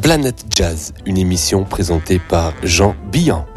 Planète Jazz, une émission présentée par Jean Billan.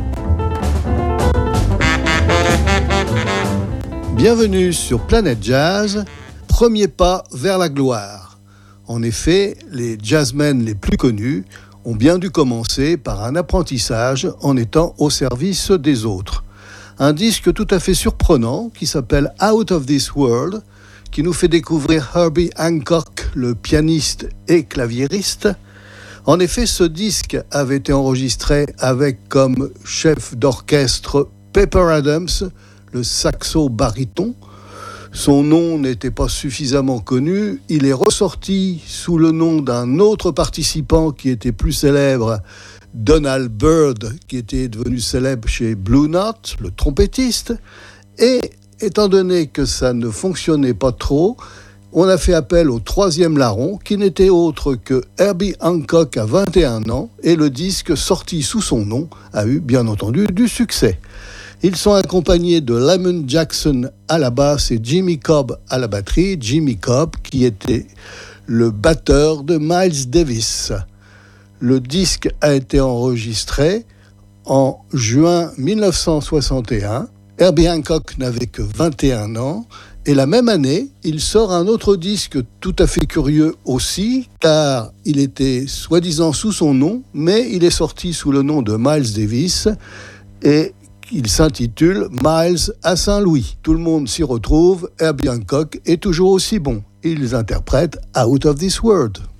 Bienvenue sur Planète Jazz, premier pas vers la gloire. En effet, les jazzmen les plus connus ont bien dû commencer par un apprentissage en étant au service des autres. Un disque tout à fait surprenant qui s'appelle Out of This World, qui nous fait découvrir Herbie Hancock, le pianiste et claviériste. En effet, ce disque avait été enregistré avec comme chef d'orchestre Pepper Adams, le saxo baryton. Son nom n'était pas suffisamment connu. Il est ressorti sous le nom d'un autre participant qui était plus célèbre, Donald Byrd, qui était devenu célèbre chez Blue Note, le trompettiste. Et étant donné que ça ne fonctionnait pas trop, on a fait appel au troisième larron, qui n'était autre que Herbie Hancock à 21 ans, et le disque sorti sous son nom a eu, bien entendu, du succès. Ils sont accompagnés de Lamont Jackson à la basse et Jimmy Cobb à la batterie. Jimmy Cobb, qui était le batteur de Miles Davis. Le disque a été enregistré en juin 1961. Herbie Hancock n'avait que 21 ans. Et la même année, il sort un autre disque tout à fait curieux aussi, car il était soi-disant sous son nom, mais il est sorti sous le nom de Miles Davis, et il s'intitule Miles à Saint-Louis. Tout le monde s'y retrouve, Herbie Hancock est toujours aussi bon. Ils interprètent Out of This World.